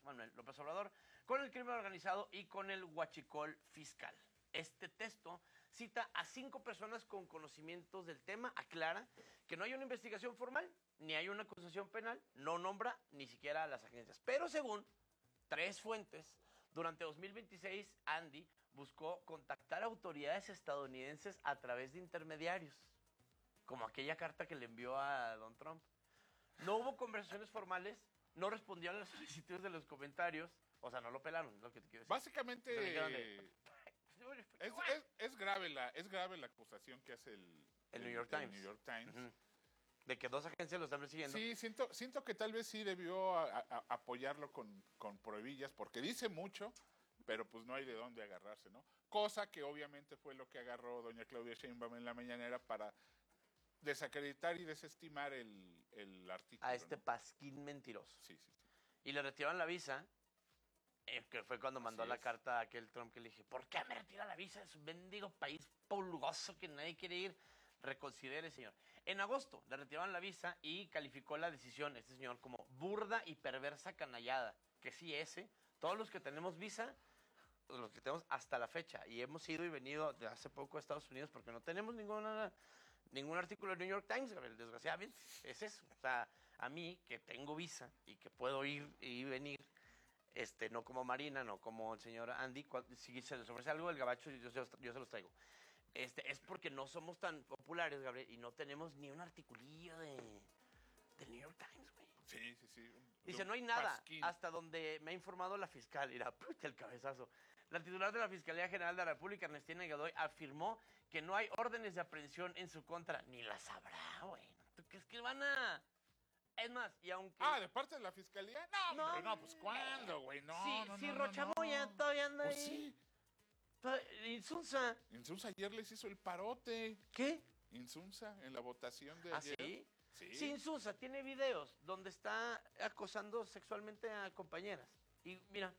Manuel López Obrador, con el crimen organizado y con el huachicol fiscal. Este texto cita a 5 personas con conocimientos del tema, aclara que no hay una investigación formal, ni hay una acusación penal, no nombra ni siquiera a las agencias. Pero según 3 fuentes, durante 2026, Andy buscó contactar a autoridades estadounidenses a través de intermediarios, como aquella carta que le envió a Don Trump. No hubo conversaciones formales, no respondió a las solicitudes de los comentarios, o sea, no lo pelaron, es lo que te quiero decir. Básicamente, es grave la acusación que hace el New York Times. New York Times. Uh-huh. De que 2 agencias lo están persiguiendo. Sí, siento que tal vez sí debió apoyarlo con pruebillas, porque dice mucho, pero pues no hay de dónde agarrarse, ¿no? Cosa que obviamente fue lo que agarró doña Claudia Sheinbaum en la mañanera para desacreditar y desestimar el artículo. A este ¿no? pasquín mentiroso. Sí. Y le retiraron la visa, que fue cuando mandó la carta a aquel Trump que le dije, ¿por qué me retira la visa? Es un mendigo país pulgoso que nadie quiere ir. Reconsidere, señor. En agosto le retiraron la visa y calificó la decisión, este señor, como burda y perversa canallada. Que sí, todos los que tenemos visa, los que tenemos hasta la fecha, y hemos ido y venido de hace poco a Estados Unidos porque no tenemos ningún artículo del New York Times, Gabriel, desgraciadamente. Es eso. O sea, a mí, que tengo visa y que puedo ir y venir, no como Marina, no como el señor Andy, si se les ofrece algo del gabacho, yo se los traigo. Es porque no somos tan populares, Gabriel, y no tenemos ni un articulillo del New York Times, güey. Sí. Dice, no hay nada, hasta donde me ha informado la fiscal. Mira, el cabezazo. La titular de la Fiscalía General de la República, Ernestina Godoy, afirmó que no hay órdenes de aprehensión en su contra. Ni las habrá, güey. ¿Tú crees que van a...? Es más, y aunque... ¿de parte de la Fiscalía? No, pues ¿cuándo, güey? Sí, Rochamoya todavía anda pues ahí. Sí. Insunza ayer les hizo el parote. ¿Qué? Insunza en la votación de ayer. ¿Sí? Sí. Insunza tiene videos donde está acosando sexualmente a compañeras. Y mira,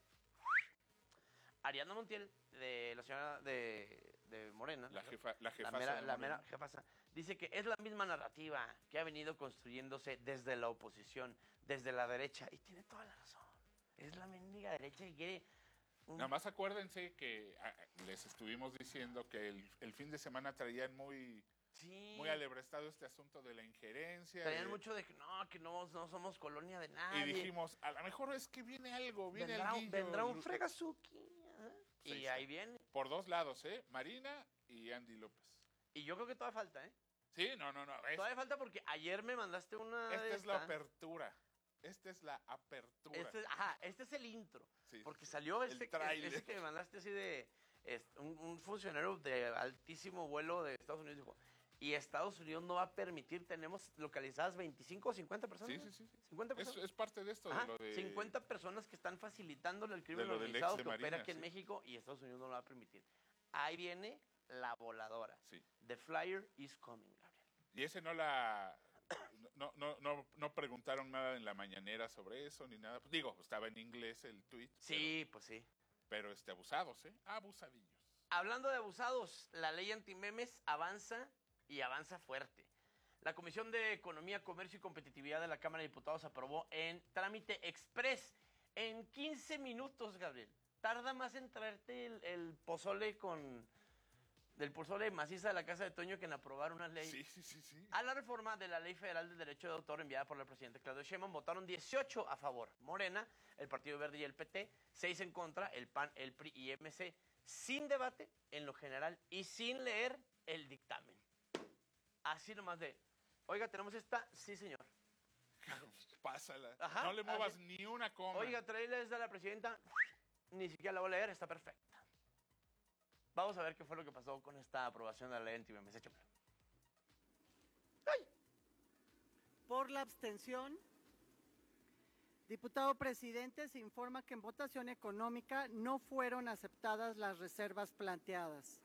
Ariadna Montiel, de la señora de Morena, la mera jefasa, dice que es la misma narrativa que ha venido construyéndose desde la oposición, desde la derecha. Y tiene toda la razón. Es la mendiga derecha que quiere... Nada más acuérdense que les estuvimos diciendo que el fin de semana traían muy alebrestado este asunto de la injerencia. Traían mucho de que no somos colonia de nadie. Y dijimos, a lo mejor es que viene algo, vendrá un fregazuki. Pues y ahí viene. Por 2 lados, Marina y Andy López. Y yo creo que todavía falta, Sí, no. Todavía falta porque ayer me mandaste una... Esta es la apertura. Este es el intro. Sí, porque salió ese que me mandaste así de... un funcionario de altísimo vuelo de Estados Unidos dijo, y Estados Unidos no va a permitir, tenemos localizadas 25 o 50 personas. Sí. 50 personas. Es parte de esto. De lo de 50 personas que están facilitándole el crimen organizado que opera aquí en México y Estados Unidos no lo va a permitir. Ahí viene la voladora. Sí. The flyer is coming, Gabriel. Y ese no preguntaron nada en la mañanera sobre eso ni nada. Digo, estaba en inglés el tweet. Sí, pues sí. Pero abusados, abusadillos. Hablando de abusados, la ley antimemes avanza y avanza fuerte. La Comisión de Economía, Comercio y Competitividad de la Cámara de Diputados aprobó en trámite express en 15 minutos, Gabriel. Tarda más en traerte el pozole del pozole maciza de la casa de Toño que en aprobar una ley. Sí. A la reforma de la Ley Federal del Derecho de Autor enviada por la presidenta Claudia Sheinbaum votaron 18 a favor. Morena, el Partido Verde y el PT, 6 en contra, el PAN, el PRI y MC, sin debate en lo general y sin leer el dictamen. Así nomás de, oiga, ¿tenemos esta? Sí, señor. Pásala. Ajá, no le muevas ni una coma. Oiga, tráele esta a la presidenta. Ni siquiera la voy a leer, está perfecta. Vamos a ver qué fue lo que pasó con esta aprobación de la ley antimemes. ¡Ay! Por la abstención, diputado presidente, se informa que en votación económica no fueron aceptadas las reservas planteadas.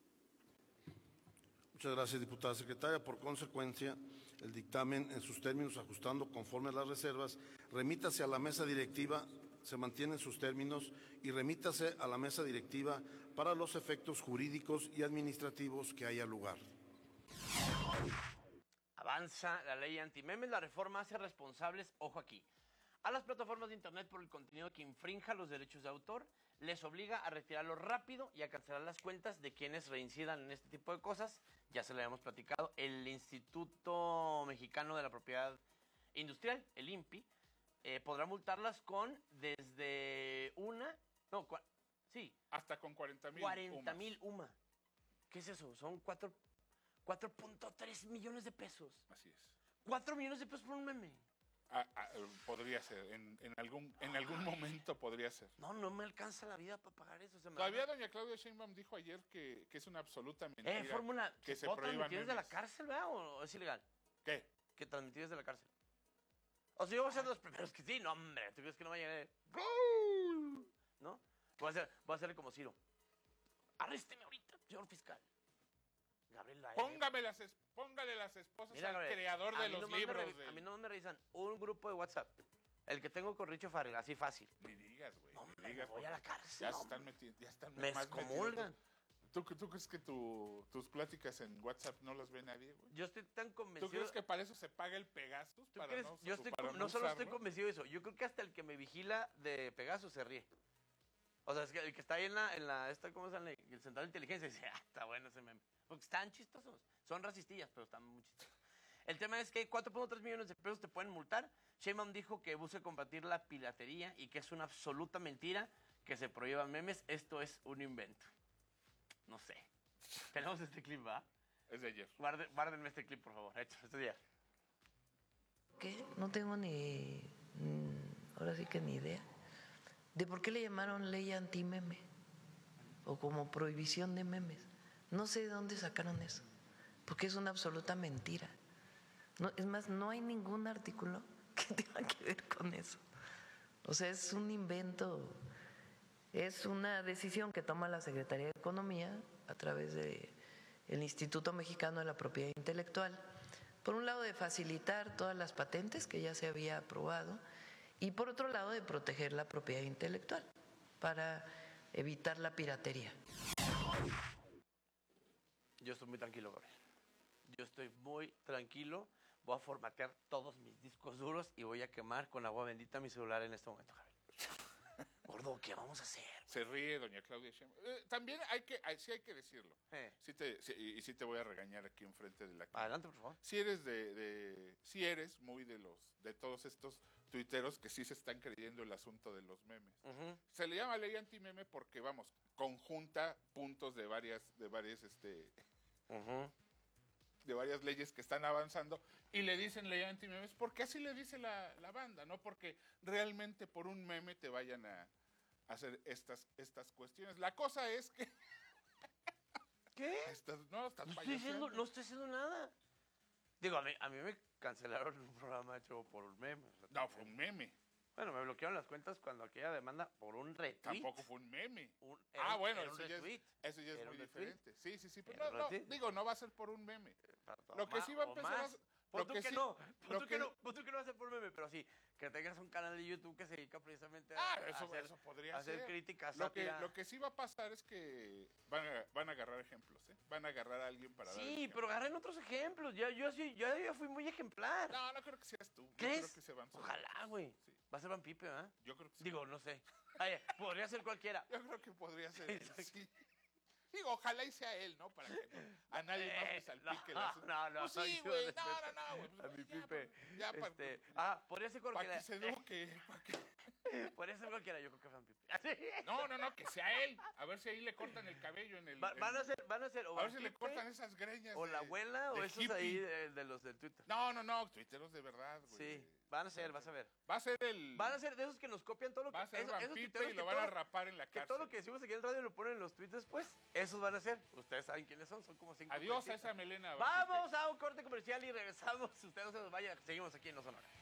Muchas gracias, diputada secretaria. Por consecuencia, el dictamen, en sus términos, ajustando conforme a las reservas, remítase a la mesa directiva, se mantienen sus términos y remítase a la mesa directiva para los efectos jurídicos y administrativos que haya lugar. Avanza la ley antimemes, la reforma hace responsables, ojo aquí, a las plataformas de internet por el contenido que infrinja los derechos de autor, les obliga a retirarlo rápido y a cancelar las cuentas de quienes reincidan en este tipo de cosas. Ya se lo habíamos platicado. El Instituto Mexicano de la Propiedad Industrial, el INPI, podrá multarlas con desde hasta con 40,000 40,000 UMA. ¿Qué es eso? Son 4.3 millones de pesos. Así es. 4 millones de pesos por un meme. Podría ser, en algún momento podría ser. No me alcanza la vida para pagar eso. Todavía doña Claudia Sheinbaum dijo ayer que es una absoluta mentira Fórmula, que se ¿puedo prohíban transmitir desde la memes. cárcel, verdad? ¿O es ilegal? ¿Qué? Que transmitir desde la cárcel. O sea, yo voy a ser de los primeros que sí. No, hombre, ¿tú crees que no va a llegar? ¿No? Voy a hacerle como Ciro. Arrésteme ahorita, señor fiscal. Gabriel Laer. Póngale las esposas Mira, al Gabriel, creador a de mí los nomás libros. A mí no me revisan un grupo de WhatsApp. El que tengo con Richo Farrell, así fácil. Ni digas, güey. No, ni hombre, digas, voy a la porque cárcel. Ya no, se están metiendo, ya están me más excomulgan. metidos. ¿Tú crees que tus pláticas en WhatsApp no las ve nadie, güey? Yo estoy tan convencido. ¿Tú crees que para eso se paga el Pegasus? ¿Tú Para crees? no, Yo estoy, para no solo estoy usarlo? convencido de eso. Yo creo que hasta el que me vigila de Pegasus se ríe. O sea, es que el que está ahí en la ¿cómo se llama? El central de inteligencia dice, está bueno ese meme. Porque están chistosos. Son racistillas, pero están muy chistosos. El tema es que 4.3 millones de pesos te pueden multar. Sheinbaum dijo que busca combatir la piratería y que es una absoluta mentira que se prohíban memes. Esto es un invento. No sé. Tenemos este clip, ¿va? Es de ayer. Guárdenme este clip, por favor. Hecho, este día. ¿Qué? No tengo ahora sí que ni idea de por qué le llamaron ley anti-meme o como prohibición de memes. No sé de dónde sacaron eso, porque es una absoluta mentira. No, es más, no hay ningún artículo que tenga que ver con eso. O sea, es un invento, es una decisión que toma la Secretaría de Economía a través del Instituto Mexicano de la Propiedad Intelectual. Por un lado, de facilitar todas las patentes que ya se había aprobado y por otro lado, de proteger la propiedad intelectual para evitar la piratería. Yo estoy muy tranquilo, Gabriel. Yo estoy muy tranquilo. Voy a formatear todos mis discos duros y voy a quemar con agua bendita mi celular en este momento, Gabriel. Gordo, ¿qué vamos a hacer? Se ríe doña Claudia Sheinbaum. También sí hay que decirlo. Sí te voy a regañar aquí enfrente de la cámara. Adelante, por favor. Si eres si eres muy de todos estos tuiteros que sí se están creyendo el asunto de los memes. Se le llama ley anti-meme porque, vamos, conjunta puntos de varias leyes que están avanzando y le dicen ley anti-memes porque así le dice la banda, no porque realmente por un meme te vayan a hacer estas cuestiones. La cosa es que... ¿Qué? Estás no estoy haciendo nada. Digo, a mí me cancelaron un programa hecho por un meme. O sea, no, fue un meme. Bueno, me bloquearon las cuentas cuando aquella demanda por un retweet. Tampoco fue un meme. Bueno, eso ya es muy diferente. Sí. Pero no va a ser por un meme. Lo que sí va a empezar Pon tú que no va a ser por meme, pero sí, que tengas un canal de YouTube que se dedica precisamente a hacer críticas. Lo que sí va a pasar es que van a agarrar ejemplos, ¿eh? Van a agarrar a alguien para dar Sí, pero agarren otros ejemplos. Yo fui muy ejemplar. No creo que seas tú. ¿Crees? Yo creo que se van Ojalá, güey. Sí. Va a ser Van Pipe, ¿verdad? Yo creo que sí. Digo, no sé. Podría ser cualquiera. Yo creo que podría ser él, sí. Digo, ojalá y sea él, ¿no? Para que a nadie más le salpique No. Pues sí, güey. No, güey. A mi Pipe. Podría ser cualquiera. Para que se eduque. Podría ser cualquiera, yo creo que Van Pipe. No, que sea él. A ver si ahí le cortan el cabello en el... Van a ser a ver si le cortan esas greñas. O la abuela, o esos hippie. Ahí de los del Twitter. No, tuiteros de verdad, güey. Sí, van a ser, vas a ver. Van a ser de esos que nos copian todo lo que... Va a ser Van Pipe y lo van a rapar en la cárcel. Que todo lo que decimos aquí en el radio lo ponen en los tweets después. Esos van a ser. Ustedes saben quiénes son como 5. Adiós a esa melena. Vamos a un corte comercial y regresamos. Ustedes no se nos vayan. Seguimos aquí en No Sonora.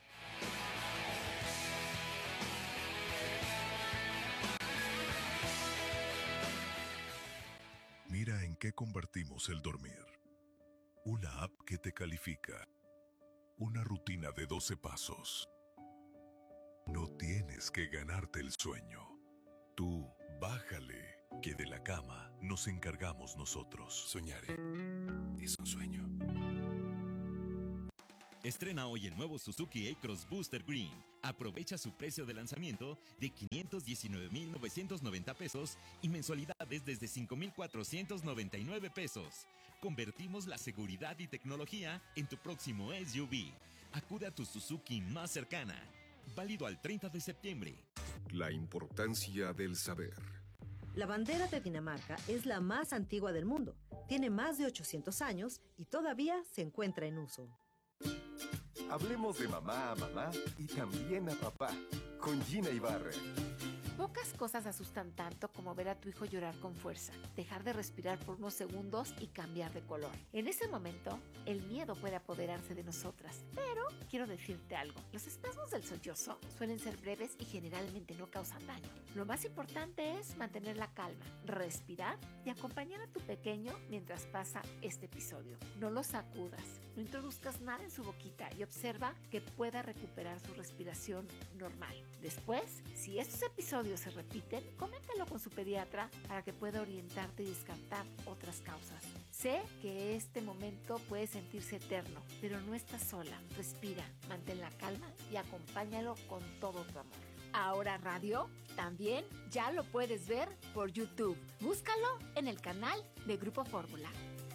Mira en qué convertimos el dormir. Una app que te califica. Una rutina de 12 pasos. No tienes que ganarte el sueño. Tú, bájale, que de la cama nos encargamos nosotros. Soñar es un sueño. Estrena hoy el nuevo Suzuki A-Cross Booster Green. Aprovecha su precio de lanzamiento de 519,990 pesos y mensualidades desde 5,499 pesos. Convertimos la seguridad y tecnología en tu próximo SUV. Acude a tu Suzuki más cercana. Válido al 30 de septiembre. La importancia del saber. La bandera de Dinamarca es la más antigua del mundo. Tiene más de 800 años y todavía se encuentra en uso. Hablemos de mamá a mamá y también a papá, con Gina Ibarra. Pocas cosas asustan tanto como ver a tu hijo llorar con fuerza, dejar de respirar por unos segundos y cambiar de color. En ese momento, el miedo puede apoderarse de nosotras. Pero quiero decirte algo. Los espasmos del sollozo suelen ser breves y generalmente no causan daño. Lo más importante es mantener la calma, respirar y acompañar a tu pequeño mientras pasa este episodio. No lo sacudas, no introduzcas nada en su boquita y observa que pueda recuperar su respiración normal. Después, si estos episodios se repiten, coméntalo con su pediatra para que pueda orientarte y descartar otras causas. Sé que este momento puede sentirse eterno, pero no estás sola. Respira, mantén la calma y acompáñalo con todo tu amor. Ahora Radio también ya lo puedes ver por YouTube. Búscalo en el canal de Grupo Fórmula.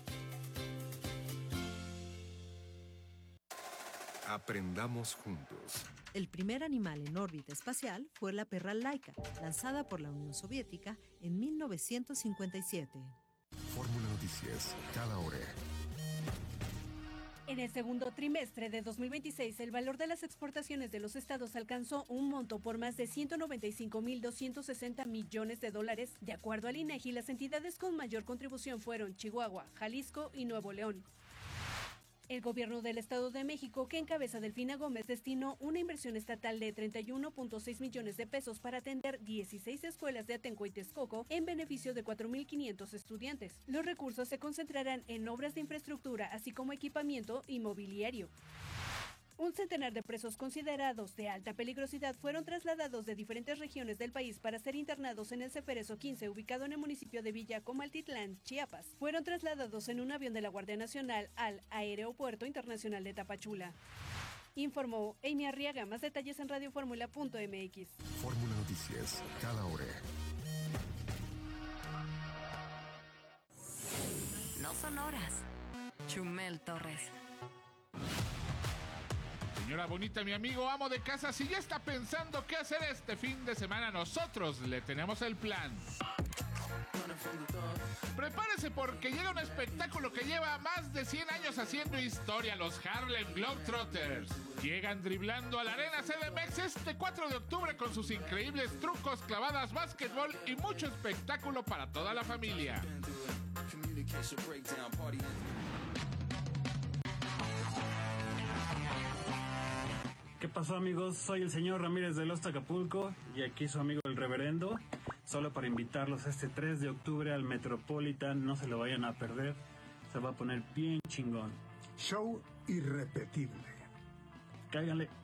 Aprendamos juntos. El primer animal en órbita espacial fue la perra Laika, lanzada por la Unión Soviética en 1957. Fórmula Noticias, cada hora. En el segundo trimestre de 2026, el valor de las exportaciones de los estados alcanzó un monto por más de 195,260 millones de dólares. De acuerdo al INEGI, las entidades con mayor contribución fueron Chihuahua, Jalisco y Nuevo León. El gobierno del Estado de México, que encabeza Delfina Gómez, destinó una inversión estatal de 31.6 millones de pesos para atender 16 escuelas de Atenco y Texcoco en beneficio de 4,500 estudiantes. Los recursos se concentrarán en obras de infraestructura, así como equipamiento inmobiliario. Un centenar de presos considerados de alta peligrosidad fueron trasladados de diferentes regiones del país para ser internados en el Ceferezo 15, ubicado en el municipio de Villa Comaltitlán, Chiapas. Fueron trasladados en un avión de la Guardia Nacional al Aeropuerto Internacional de Tapachula. Informó Amy Arriaga. Más detalles en radioformula.mx. Fórmula Noticias, cada hora. No son horas. Chumel Torres. Señora bonita, mi amigo amo de casa, si ya está pensando qué hacer este fin de semana, nosotros le tenemos el plan. Prepárese porque llega un espectáculo que lleva más de 100 años haciendo historia, los Harlem Globetrotters. Llegan driblando a la Arena CDMX este 4 de octubre con sus increíbles trucos, clavadas, básquetbol y mucho espectáculo para toda la familia. ¿Qué pasó, amigos? Soy el señor Ramírez de Los Acapulco y aquí su amigo el reverendo, solo para invitarlos este 3 de octubre al Metropolitan. No se lo vayan a perder, se va a poner bien chingón. Show irrepetible. Cáiganle.